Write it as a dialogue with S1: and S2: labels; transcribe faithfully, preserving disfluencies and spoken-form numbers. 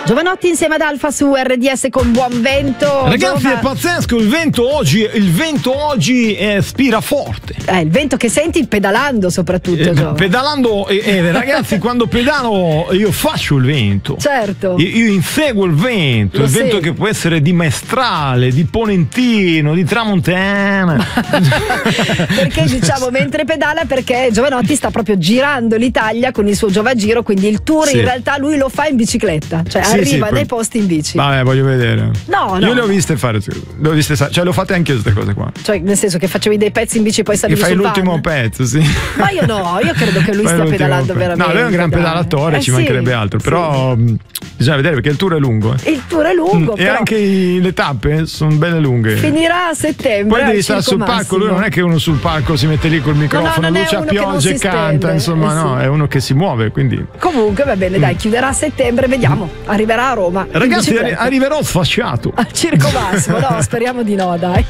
S1: Giovanotti insieme ad Alfa su R D S con buon vento.
S2: Ragazzi,
S1: Giova...
S2: è pazzesco il vento oggi. Il vento oggi eh, spira forte.
S1: Eh, il vento che senti pedalando soprattutto.
S2: Eh, pedalando, eh, eh, ragazzi, quando pedalo io faccio il vento.
S1: Certo.
S2: Io, io inseguo il vento.
S1: Lo
S2: il vento
S1: sei.
S2: che può essere di maestrale, di ponentino, di tramontana.
S1: Perché diciamo mentre pedala, perché Giovanotti sta proprio girando l'Italia con il suo Giovagiro, quindi il tour
S2: sì.
S1: in realtà lui lo fa in bicicletta, cioè
S2: Sì,
S1: arriva
S2: sì,
S1: nei
S2: poi...
S1: posti in bici.
S2: Vabbè, voglio vedere.
S1: No, no.
S2: Io le ho viste fare, le ho viste, cioè le ho fatte anche io queste cose qua.
S1: Cioè nel senso che facevi dei pezzi in bici e poi
S2: Che
S1: salivi
S2: fai
S1: sul
S2: l'ultimo
S1: van.
S2: pezzo, sì.
S1: Ma io no, io credo che lui
S2: Fai
S1: stia
S2: l'ultimo
S1: pedalando
S2: pezzo.
S1: veramente.
S2: No, lui è un gran
S1: dai.
S2: pedalatore,
S1: eh,
S2: ci
S1: sì,
S2: mancherebbe altro,
S1: sì.
S2: però mh, bisogna vedere perché il tour è lungo. Eh.
S1: Il tour è lungo,
S2: E
S1: però
S2: anche i- le tappe sono belle lunghe.
S1: finirà a settembre.
S2: Poi devi
S1: al
S2: stare sul
S1: Circo
S2: palco, lui
S1: Massimo.
S2: non è che uno sul palco si mette lì col microfono,
S1: non
S2: lui
S1: è
S2: c'ha
S1: uno che non
S2: pioggia
S1: si
S2: e canta,
S1: stende,
S2: insomma,
S1: eh,
S2: no,
S1: sì.
S2: è uno che si muove, quindi.
S1: Comunque va bene, dai, chiuderà a settembre, vediamo. Arriverà a Roma. in
S2: Ragazzi,
S1: bicicletta.
S2: arri- arriverò sfasciato.
S1: Al Circo Massimo, no, speriamo di no, dai.